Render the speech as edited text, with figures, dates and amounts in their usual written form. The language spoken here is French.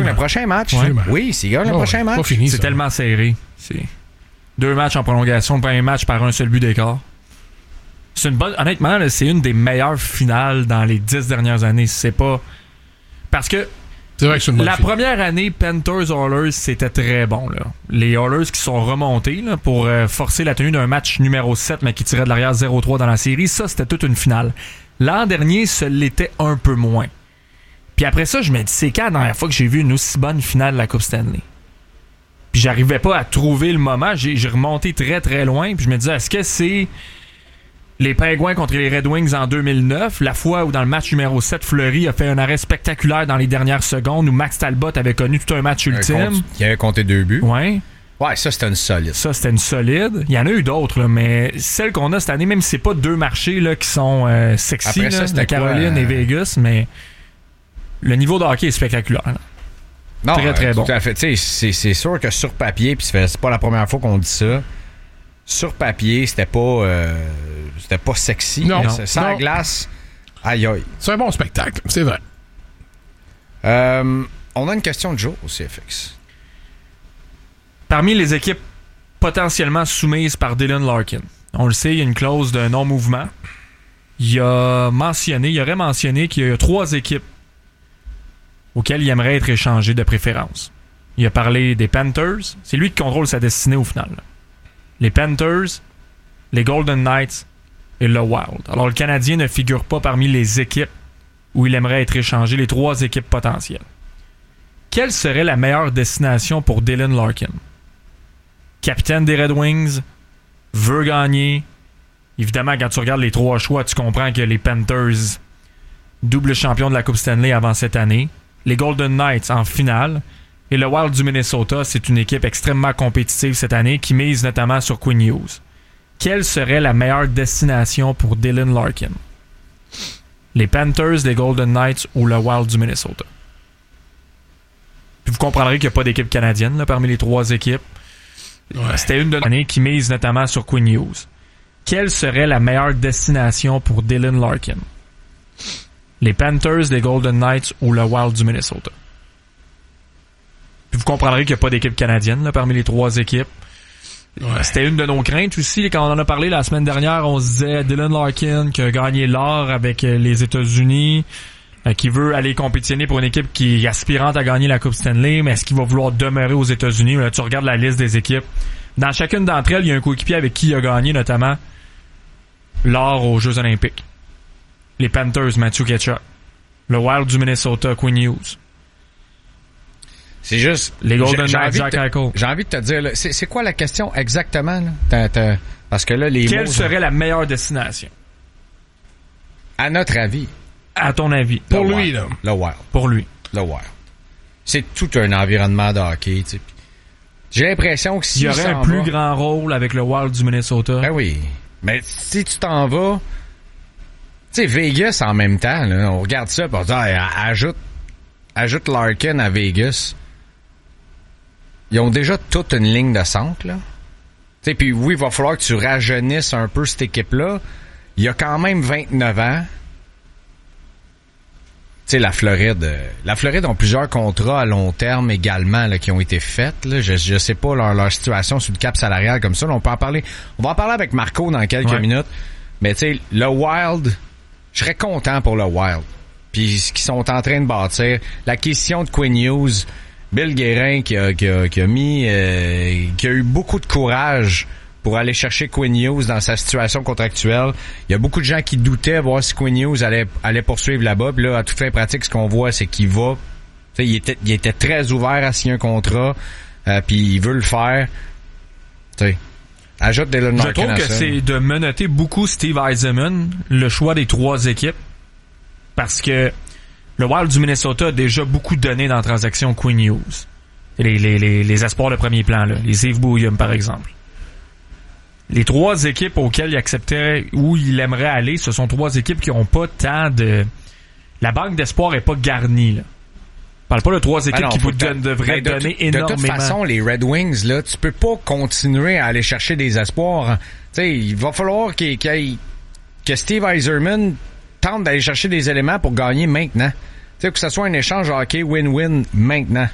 le prochain match. Ouais. Oui, s'il gagne le prochain match. Pas fini, C'est ça. tellement serré. C'est 2 matchs en prolongation, le premier match par un seul but d'écart. C'est une bonne. Honnêtement, là, c'est une des meilleures finales dans les 10 dernières années. C'est pas. Parce que C'est vrai que c'est une bonne la finale. première année, Panthers-Oilers, c'était très bon. Là. Les Oilers qui sont remontés là, pour forcer la tenue d'un match numéro 7, mais qui tirait de l'arrière 0-3 dans la série, ça, c'était toute une finale. L'an dernier, ce l'était un peu moins. Puis après ça, je me dis, c'est quand la dernière fois que j'ai vu une aussi bonne finale de la Coupe Stanley? Puis j'arrivais pas à trouver le moment. J'ai remonté très très loin. Puis je me disais, est-ce que c'est les Pingouins contre les Red Wings en 2009, la fois où dans le match numéro 7, Fleury a fait un arrêt spectaculaire dans les dernières secondes, où Max Talbot avait connu tout un match ultime. Il avait compté 2 buts. Ouais. Ouais, ça, c'était une solide. Ça, c'était une solide. Il y en a eu d'autres, là, mais celle qu'on a cette année, même si c'est pas 2 marchés là, qui sont sexy, Après ça, là, c'était la Caroline quoi, et Vegas, mais le niveau de hockey est spectaculaire. Là. Non, très, très bon. Tout à fait. Tu sais, c'est sûr que sur papier, puis c'est pas la première fois qu'on dit ça, sur papier, c'était pas sexy. Non. Mais sans Non. glace, aïe aïe. C'est un bon spectacle, c'est vrai. On a une question de jour au CFX. Parmi les équipes potentiellement soumises par Dylan Larkin, on le sait, il y a une clause de non-mouvement. Il aurait mentionné qu'il y a 3 équipes auxquelles il aimerait être échangé de préférence. Il a parlé des Panthers. C'est lui qui contrôle sa destinée au final. Là. Les Panthers, les Golden Knights et le Wild. Alors le Canadien ne figure pas parmi les équipes où il aimerait être échangé, les 3 équipes potentielles. Quelle serait la meilleure destination pour Dylan Larkin? Capitaine des Red Wings, veut gagner. Évidemment, quand tu regardes les 3 choix, tu comprends que les Panthers, double champion de la Coupe Stanley avant cette année, les Golden Knights en finale, et le Wild du Minnesota, c'est une équipe extrêmement compétitive cette année qui mise notamment sur Quinn Hughes. Quelle serait la meilleure destination pour Dylan Larkin? Les Panthers, les Golden Knights ou le Wild du Minnesota? Puis vous comprendrez qu'il n'y a pas d'équipe canadienne là, parmi les 3 équipes. Ouais. C'était une de l'année qui mise notamment sur Quinn Hughes. Quelle serait la meilleure destination pour Dylan Larkin? Les Panthers, les Golden Knights ou le Wild du Minnesota? Puis vous comprendrez qu'il n'y a pas d'équipe canadienne là, parmi les 3 équipes. Ouais. C'était une de nos craintes aussi. Quand on en a parlé la semaine dernière, on se disait Dylan Larkin qui a gagné l'or avec les États-Unis, qui veut aller compétitionner pour une équipe qui est aspirante à gagner la Coupe Stanley, mais est-ce qu'il va vouloir demeurer aux États-Unis? Là, tu regardes la liste des équipes. Dans chacune d'entre elles, il y a un coéquipier avec qui il a gagné notamment l'or aux Jeux Olympiques. Les Panthers, Matthew Tkachuk. Le Wild du Minnesota, Quinn Hughes. C'est juste... Les Golden j'ai Knights, envie Jack de te- Eichel. J'ai envie de te dire, là, c'est quoi la question exactement? Là? Parce que là, les Quelle mots... serait la meilleure destination? À notre avis, À ton avis? Pour le lui, Wild. là. Le Wild. Pour lui. Le Wild. C'est tout un environnement de hockey, tu sais. J'ai l'impression que Il s'il y aurait un s'en plus va- grand rôle avec le Wild du Minnesota. Ben oui. Mais si tu t'en vas... Tu sais, Vegas en même temps, là, on regarde ça, puis on se dit, ah, ajoute Larkin à Vegas. Ils ont déjà toute une ligne de centre, là. Tu sais, puis oui, il va falloir que tu rajeunisses un peu cette équipe-là. Il y a quand même 29 ans. Tu sais, la Floride ont plusieurs contrats à long terme également là, qui ont été faits. Là. Je sais pas leur situation sur le cap salarial comme ça. Là, on peut en parler. On va en parler avec Marco dans quelques minutes. Mais tu sais, le Wild, je serais content pour le Wild. Puis ce qu'ils sont en train de bâtir. L'acquisition de Quinn Hughes, Bill Guérin qui a eu beaucoup de courage pour aller chercher Quinn Hughes dans sa situation contractuelle. Il y a beaucoup de gens qui doutaient voir si Quinn Hughes allait poursuivre là-bas. Puis là, à toute fin pratique, ce qu'on voit, c'est qu'il va. Tu sais, il était très ouvert à signer un contrat. Puis il veut le faire. Tu sais, ajoute Dylan Je Larkin trouve à que ça. c'est de menotter beaucoup Steve Eisenman, le choix des 3 équipes, parce que le Wild du Minnesota a déjà beaucoup donné dans la transaction Quinn Hughes. Les espoirs de premier plan, là, les Yves Bouillum, par exemple. Les 3 équipes auxquelles il accepterait où il aimerait aller, ce sont 3 équipes qui n'ont pas tant de... La banque d'espoir est pas garnie, là. Je parle pas de 3 équipes non, qui faut vous que devraient de donner toute énormément. façon, les Red Wings, là, tu peux pas continuer à aller chercher des espoirs. Tu sais, il va falloir que Steve Yzerman tente d'aller chercher des éléments pour gagner maintenant. Tu sais, que ce soit un échange hockey win-win maintenant.